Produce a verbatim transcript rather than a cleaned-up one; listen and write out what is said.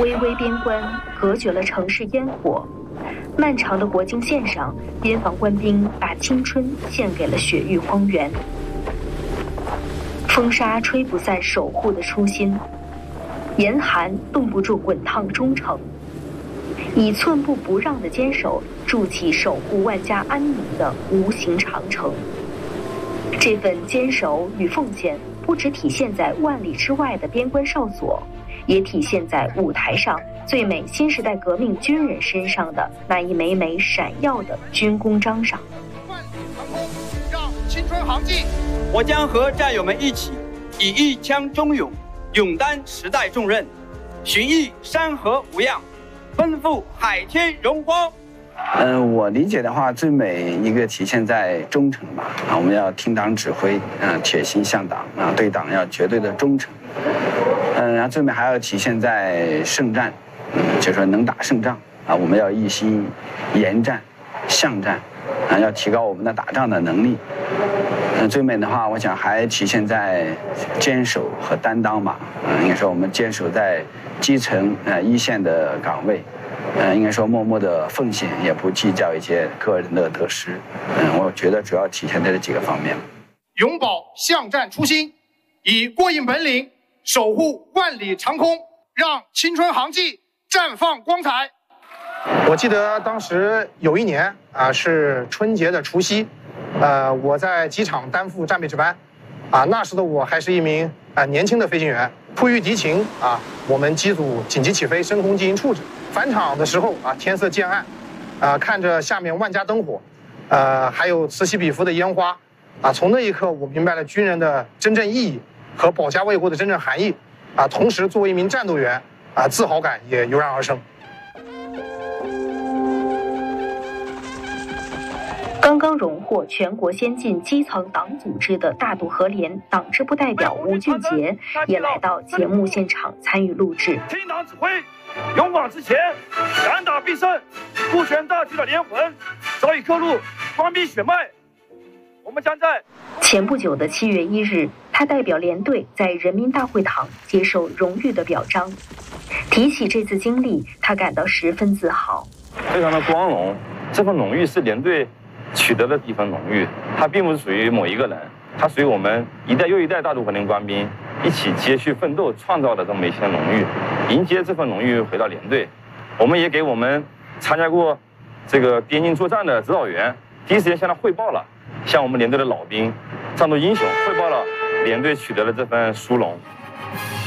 巍巍边关隔绝了城市烟火，漫长的国境线上，边防官兵把青春献给了雪域荒原。风沙吹不散守护的初心，严寒冻不住滚烫忠诚，以寸步不让的坚守筑起守护万家安宁的无形长城。这份坚守与奉献不只体现在万里之外的边关哨所，也体现在舞台上最美新时代革命军人身上的那一枚枚闪耀的军功章上。 万里长空，让青春航迹。 我将和战友们一起，以一腔忠勇，勇担时代重任，寻绎山河无恙，奔赴海天荣光。 嗯、呃，我理解的话，最美一个体现在忠诚吧。啊，我们要听党指挥，啊，铁心向党，啊，对党要绝对的忠诚。嗯、呃，然后最美还要体现在胜战，嗯，就是说能打胜仗啊，我们要一心严战、向战，啊，要提高我们的打仗的能力。嗯、呃，最美的话，我想还体现在坚守和担当吧。嗯、呃，应该说我们坚守在基层呃一线的岗位。嗯，应该说默默的奉献，也不计较一些个人的得失。嗯，我觉得主要体现在这几个方面。 永葆向战初心，以过硬本领守护万里长空，让青春航迹绽放光彩。我记得当时有一年啊，是春节的除夕，呃，我在机场担负战备值班，啊，那时的我还是一名啊年轻的飞行员，迫于敌情啊，我们机组紧急起飞升空进行处置。返场的时候啊，天色渐暗，啊，看着下面万家灯火，呃，还有此起彼伏的烟花，啊，从那一刻我明白了军人的真正意义和保家卫国的真正含义，啊，同时作为一名战斗员，啊，自豪感也油然而生。 刚刚荣获全国先进基层党组织的大渡河联党支部代表吴俊杰也来到节目现场参与录制。 听党指挥，勇往直前，敢打必胜，顾全大局的连魂早已刻入官兵血脉。我们将在前不久的七月一日，他代表连队在人民大会堂接受荣誉的表彰。提起这次经历，他感到十分自豪， 非常的光荣。这份荣誉是连队取得的一份荣誉，它并不是属于某一个人，它属于我们一代又一代大渡河联官兵一起接续奋斗创造的这么一些荣誉。迎接这份荣誉回到连队，我们也给我们参加过这个边境作战的指导员第一时间向他汇报了，向我们连队的老兵、战斗英雄汇报了连队取得了这份殊荣。